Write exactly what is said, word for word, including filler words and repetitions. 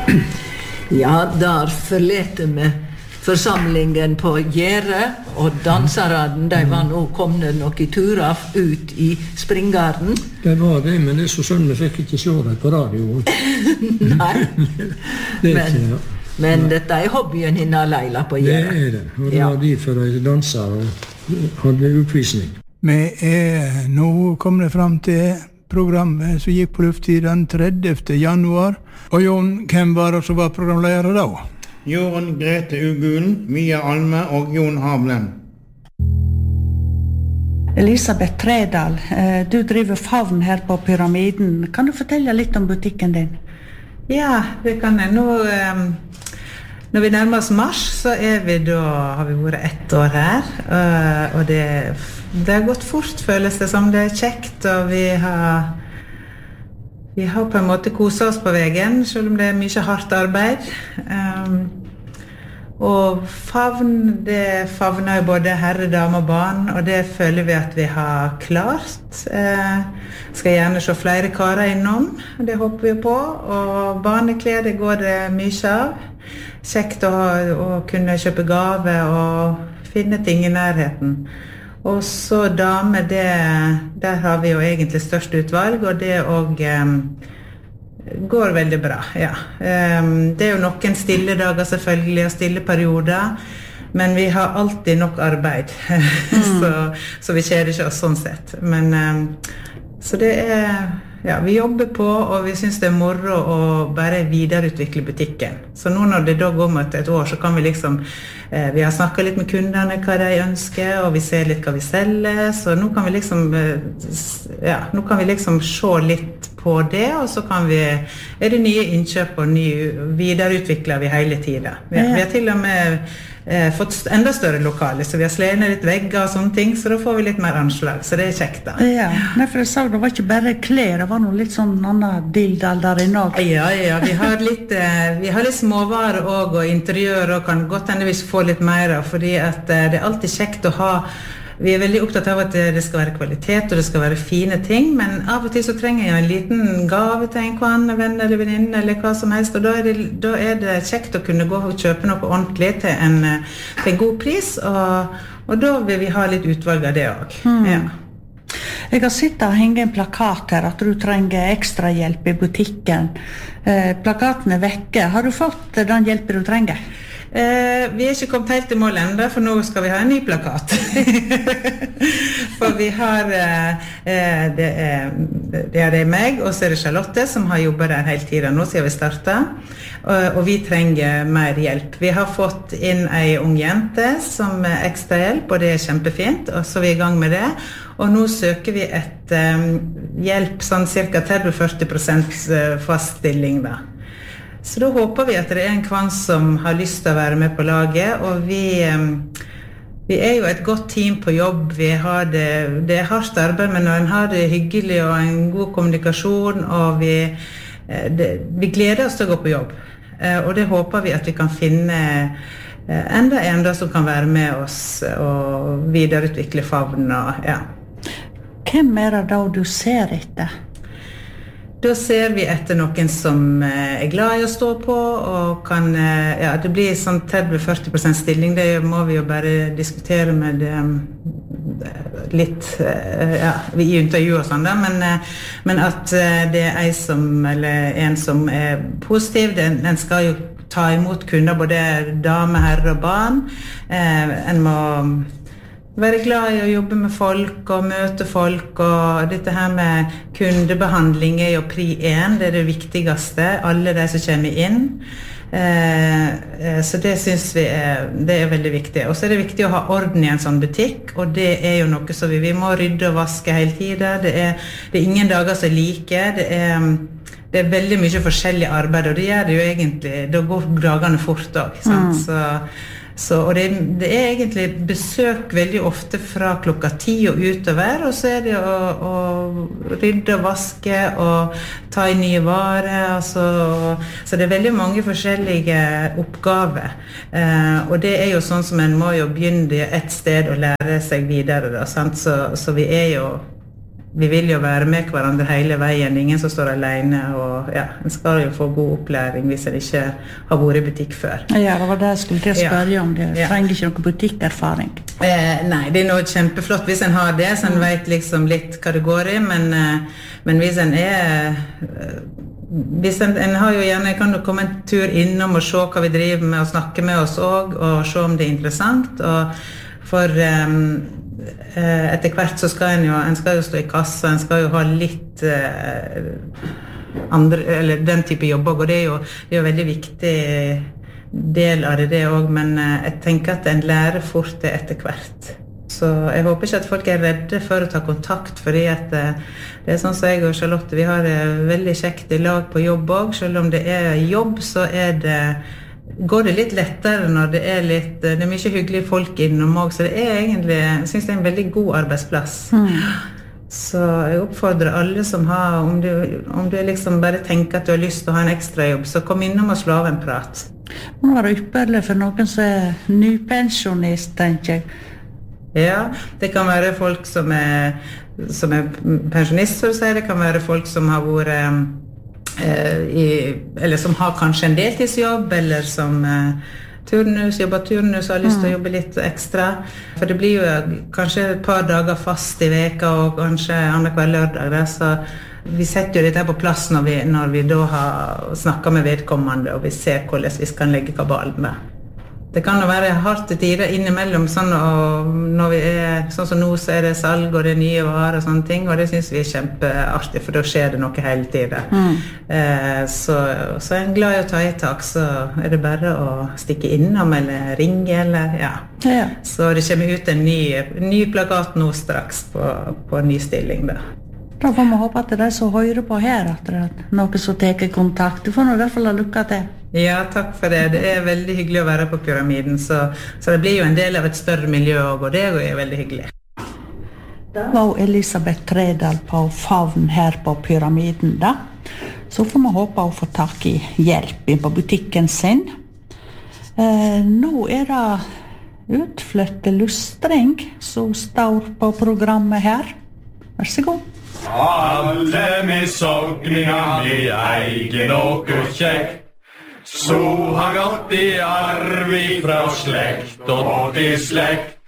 Ja, der forlete vi forsamlingen på Gjære, og danserne, de var nå komne noen turer ut i springgarden. Det var det, men det er så sånn vi fikk ikke se det på radio. Nei, det er men, ikke, ja. men dette er hobbyen henne Leila på Gjære. Det er det, og det Ja. var dit for å danse og hadde oppvisning. Vi er nå kommet fram til programmet som gikk på luftid den tredjevte januar. Og Jon, hvem var det som var programleder da? Jorunn Grete Ugulen, Mia Alme og Jon Havlen. Elisabeth Tredal, du driver Favn her på Pyramiden. Kan du fortelle litt om butikken din? Ja, det kan jeg. Nå, når vi nærmer oss mars, så er vi da, har vi vært ett år her. Og det, det har gått fort, føles det som. Det er kjekt, og vi har, vi har på en måte koset oss på veien, selv om det er mye hardt arbeid. Um, og Favn, det favner jo både herre, dame og barn, og det føler vi at vi har klart. Eh, skal gjerne se flere karer innom, det håper vi på, og barneklær, det går det mye av. Kjekt å, å kunne kjøpe gave og finne ting i nærheten. Og så dame, det, der har vi jo egentlig størst utvalg, og det og, um, går veldig bra, ja. Um, det er jo noen stille dager selvfølgelig, og stille perioder, men vi har alltid nok arbeid, mm. så, så vi kjeder ikke oss sånn sett. Men, um, så det er, ja, vi jobber på, og vi synes det er moro å bare videreutvikle butikken. Så nå når det da går mot et år, så kan vi liksom, eh, vi har snakket litt med kundene hva de ønsker, og vi ser litt hva vi selger, så nå kan vi liksom, ja, nå kan vi liksom se litt på det, og så kan vi, er det nye innkjøp og nye, videreutvikler vi hele tiden. Vi, ja. vi har til og med eh, fått enda større lokale, så vi har slenet litt vegger og sånne ting, så da får vi litt mer anslag, så det er kjekt da. Ja, Nei, for jeg sa det var ikke bare klær, det var noe litt sånn annen dildal der inne også. Ja, ja, vi har litt, eh, vi har litt småvarer også, og interiør, og kan godt hende vi får litt mer, fordi at eh, det er alltid kjekt å ha. Vi er veldig opptatt av at det skal være kvalitet, og det skal være fine ting, men av og til så trenger jeg en liten gave til en kvann, venn eller venninne, eller hva som helst, og da er, det, da er det kjekt å kunne gå og kjøpe noe ordentlig til en, til en god pris, og, og da vil vi ha litt utvalg av det også. Mm. Ja. Jeg har sittet og hengt en plakat her, at du trenger ekstra hjelp i butikken. Eh, plakaten er vekke. Har du fått den hjelpen du trenger? Eh, vi er ikke kommet helt til mål enda, for nå skal vi ha en ny plakat. For vi har, eh, det, er, det er det meg, og så er det Charlotte som har jobbet der hele tiden nå siden vi startet, og, og vi trenger mer hjelp. Vi har fått inn en ung jente som er ekstra hjelp, og det er kjempefint, og så er vi i gang med det. Og nå søker vi et um, hjelp, sånn cirka tretti til førti prosent fast stilling da. Så da håper vi at det er en kvann som har lyst til å være med på laget, og vi, vi er jo et godt team på jobb. Vi har det, det er hardt arbeid, men når en har det hyggelig og en god kommunikasjon, og vi, det, vi gleder oss til å gå på jobb. Og det håper vi at vi kan finne enda en da som kan være med oss og videreutvikle Favn. Og, ja. Hvem er det da du ser etter? Da ser vi etter noen som er glad i å stå på, og kan, ja, det blir sånn tretti til førti prosent stilling, det må vi jo bare diskutere med litt, ja, i intervju og sånn da, men, men at det er en som, eller en som er positiv, den, den skal jo ta imot kunder, både dame, herre og barn. Eh, en må være glad i å jobbe med folk og møte folk, og dette her med kundebehandling er jo pri én, det er det viktigste, alle de som kommer inn. Eh, så det synes vi er, det er veldig viktig. Og så er det viktig å ha orden i en sånn butikk, og det er jo noe som vi, vi må rydde og vaske hele tiden. Det er, det er ingen dager som er like, det er, det er veldig mye forskjellig arbeid, og det gjør det jo egentlig, da går dagene fort også, sant? Mm. Så Så, og det, det er egentlig besøk veldig ofte fra klokka ti og utover, og så er det å, å rydde og vaske og ta i nye varer, altså, så det er veldig mange forskjellige oppgaver, eh, og det er jo sånn som en må jo begynne et sted og lære seg videre da, sant? Så, så vi er jo vi vil jo være med hverandre hele veien, ingen som står alene, og ja, en skal jo få god opplæring hvis en ikke har vært i butikk før. Ja, det var det jeg skulle til å spørre om, det Ja. trenger ikke noe butikkerfaring. Eh, nei, det er noe kjempeflott hvis en har det, så en vet liksom litt hva det går i, men, eh, men hvis en er... Eh, hvis en, en har jo gjerne, kan du komme en tur innom og se hva vi driver med, og snakke med oss også, og se om det er interessant, og for... Um, etter hvert så skal en jo, en skal jo stå i kassa, en skal jo ha litt eh, andre, eller den type jobb også, og det er jo, det er jo veldig viktig del av det, det også, men eh, jeg tenker at en lærer fort det etter hvert. Så jeg håper ikke at folk er redde for å ta kontakt, fordi at eh, det er sånn som jeg og Charlotte, vi har det veldig kjekt i lag på jobb også, selv om det er jobb, så er det går det litt lettere når det er litt, det er mye hyggelige folk innom også, så det er egentlig, jeg synes det er en veldig god arbeidsplass. Mm. Så jeg oppfordrer alle som har, om du, om du liksom bare tenker at du har lyst til å ha en ekstra jobb, så kom innom og slå av en prat. Nå var det ypperlig for noen som er nypensjonist, tenker jeg. Ja, det kan være folk som er, som er pensjonist, så å si. Det kan være folk som har vært I, eller som har kanskje en deltidsjobb, eller som eh, turnus, jobber turnus og har lyst til å jobbe litt ekstra. For det blir jo kanskje et par dager fast i veka, og kanskje andre hver lørdag. Da, så vi setter jo dette på plass når vi, når vi da har snakket med vedkommende, og vi ser hvordan vi kan legge kabalen med. Det kan jo være hardt tider innimellom, sånn, og når vi er, sånn som nå så er det salg og det er nye varer og sånne ting, og det synes vi er kjempeartig, for da skjer det noe hele tiden. Mm. Eh, så, så er en glad i å ta i tak, så er det bare å stikke innom eller ringe, eller ja. ja. Så det kommer ut en ny, ny plakat nå straks på, på ny stilling da. Da får vi håpe at det er de som hører på her, at det er noe som tar kontakt. Du får nå I hvert fall ha lykke til. Ja, takk for det. Det er veldig hyggelig å være på Pyramiden, så, så det blir jo en del av et større miljø også, og det er jo veldig hyggelig. Det var Elisabeth Tredal på Favn her på Pyramiden da. Så får vi håpe å få tak I hjelp inn på butikken sin. Eh, nå er det utflytte lustring som står på programmet her. Vær så god. Alle misogningar I egen og kjekt, så har gått I arv ifra slekt og til slekt.